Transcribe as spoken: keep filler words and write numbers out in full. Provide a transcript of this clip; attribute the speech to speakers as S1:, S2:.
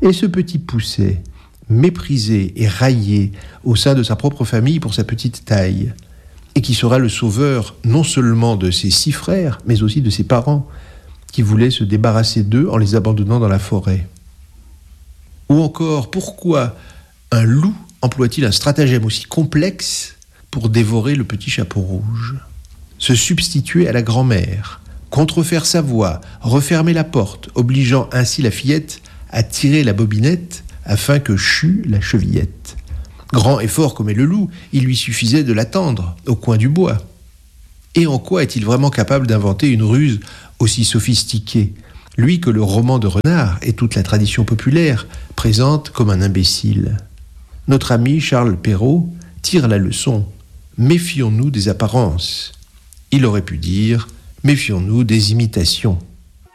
S1: Et ce petit Pousset, méprisé et raillé au sein de sa propre famille pour sa petite taille, et qui sera le sauveur non seulement de ses six frères, mais aussi de ses parents, qui voulaient se débarrasser d'eux en les abandonnant dans la forêt. Ou encore, pourquoi un loup emploie-t-il un stratagème aussi complexe pour dévorer le petit chapeau rouge ? Se substituer à la grand-mère, contrefaire sa voix, refermer la porte, obligeant ainsi la fillette à tirer la bobinette afin que chût la chevillette. Grand et fort comme est le loup, il lui suffisait de l'attendre au coin du bois. Et en quoi est-il vraiment capable d'inventer une ruse aussi sophistiquée, lui que le roman de Renard et toute la tradition populaire présente comme un imbécile ? Notre ami Charles Perrault tire la leçon. Méfions-nous des apparences. Il aurait pu dire « Méfions-nous des imitations ».